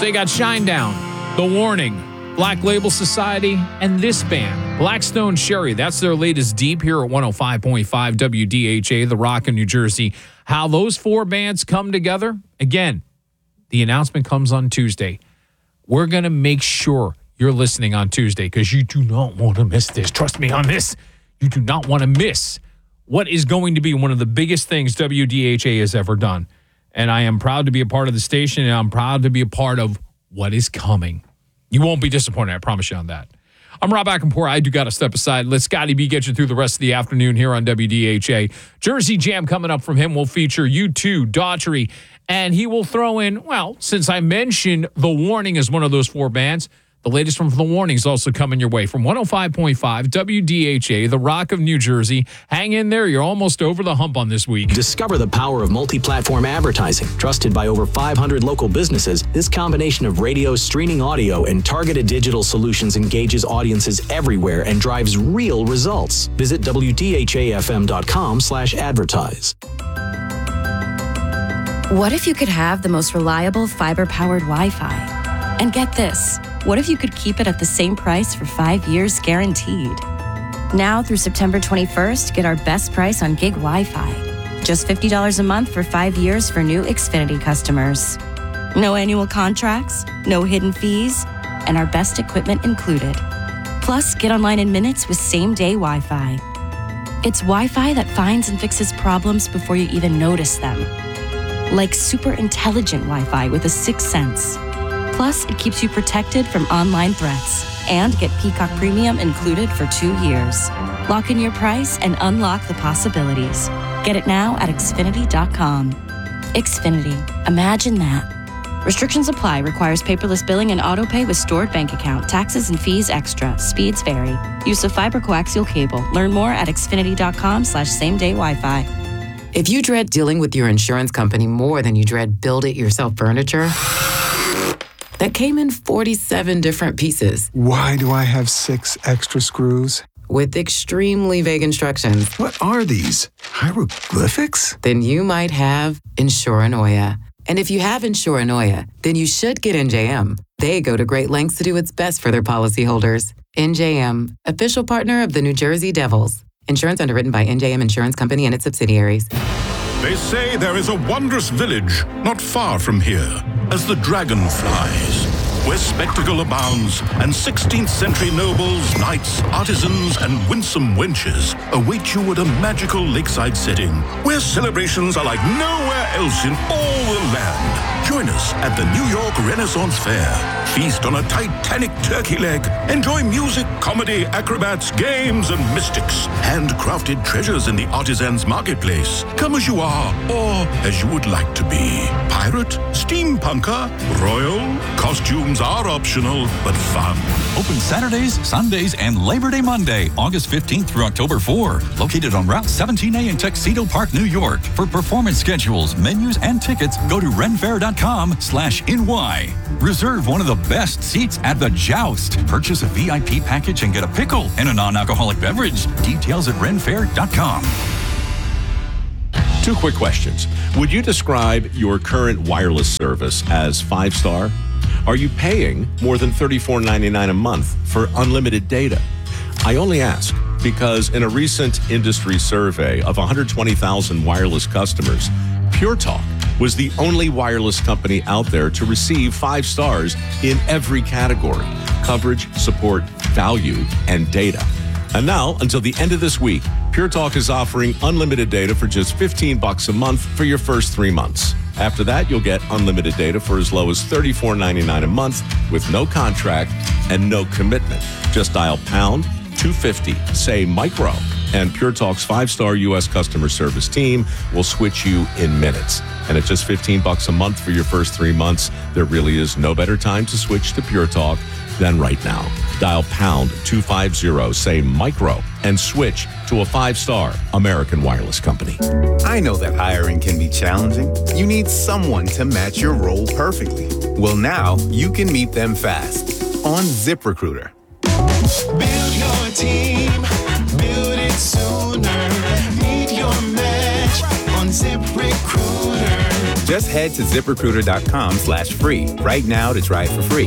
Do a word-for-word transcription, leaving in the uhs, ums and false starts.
So you got Shinedown, The Warning, Black Label Society, and this band, Blackstone Sherry. That's their latest deep here at one oh five point five W D H A, The Rock in New Jersey. How those four bands come together, again, the announcement comes on Tuesday. We're going to make sure you're listening on Tuesday because you do not want to miss this. Trust me on this. You do not want to miss what is going to be one of the biggest things W D H A has ever done. And I am proud to be a part of the station, and I'm proud to be a part of what is coming. You won't be disappointed, I promise you on that. I'm Rob Akinpour. I do got to step aside. Let Scotty B get you through the rest of the afternoon here on W D H A. Jersey Jam coming up from him will feature U two, Daughtry, and he will throw in, well, since I mentioned The Warning as one of those four bands, the latest from The Warning is also coming your way from one oh five point five W D H A, The Rock of New Jersey. Hang in there. You're almost over the hump on this week. Discover the power of multi-platform advertising. Trusted by over five hundred local businesses, this combination of radio, streaming audio, and targeted digital solutions engages audiences everywhere and drives real results. Visit W D H A F M dot com slash advertise. What if you could have the most reliable fiber-powered Wi-Fi? And get this. What if you could keep it at the same price for five years guaranteed? Now through September twenty-first, get our best price on gig Wi-Fi. Just fifty dollars a month for five years for new Xfinity customers. No annual contracts, no hidden fees, and our best equipment included. Plus, get online in minutes with same-day Wi-Fi. It's Wi-Fi that finds and fixes problems before you even notice them. Like super intelligent Wi-Fi with a sixth sense. Plus, it keeps you protected from online threats. And get Peacock Premium included for two years. Lock in your price and unlock the possibilities. Get it now at Xfinity dot com. Xfinity. Imagine that. Restrictions apply. Requires paperless billing and autopay with stored bank account. Taxes and fees extra. Speeds vary. Use of fiber coaxial cable. Learn more at Xfinity dot com slash same day Wi-Fi. If you dread dealing with your insurance company more than you dread build-it-yourself furniture, that came in forty-seven different pieces. Why do I have six extra screws? With extremely vague instructions. What are these? Hieroglyphics? Then you might have Insuranoia. And if you have Insuranoia, then you should get N J M. They go to great lengths to do what's best for their policyholders. N J M, official partner of the New Jersey Devils. Insurance underwritten by N J M Insurance Company and its subsidiaries. They say there is a wondrous village not far from here, as the dragon flies, where spectacle abounds, and sixteenth century nobles, knights, artisans, and winsome wenches await you at a magical lakeside setting, where celebrations are like nowhere else in all the land. Join us at the New York Renaissance Fair. Feast on a Titanic turkey leg. Enjoy music, comedy, acrobats, games, and mystics. Handcrafted treasures in the artisans' marketplace. Come as you are, or as you would like to be. Pirate, steampunker, royal. Costumes are optional, but fun. Open Saturdays, Sundays, and Labor Day Monday, August fifteenth through October fourth. Located on Route seventeen A in Tuxedo Park, New York. For performance schedules, menus, and tickets, go to renfair dot com slash N Y. Reserve one of the best seats at the Joust. Purchase a V I P package and get a pickle and a non-alcoholic beverage. Details at renfair dot com. Two quick questions. Would you describe your current wireless service as five-star? Are you paying more than thirty-four ninety-nine a month for unlimited data? I only ask because in a recent industry survey of one hundred twenty thousand wireless customers, Pure Talk was the only wireless company out there to receive five stars in every category: coverage, support, value, and data. And now, until the end of this week, Pure Talk is offering unlimited data for just fifteen bucks a month for your first three months. After that, you'll get unlimited data for as low as thirty-four ninety-nine a month with no contract and no commitment. Just dial pound two fifty, say micro, and Pure Talk's five-star U S customer service team will switch you in minutes. And at just fifteen bucks a month for your first three months, there really is no better time to switch to Pure Talk than right now. Dial pound two fifty, say micro, and switch to a five-star American wireless company. I know that hiring can be challenging. You need someone to match your role perfectly. Well, now you can meet them fast on ZipRecruiter. Build your team, build it sooner. Meet your match on ZipRecruiter. Just head to ZipRecruiter dot com slash free right now to try it for free.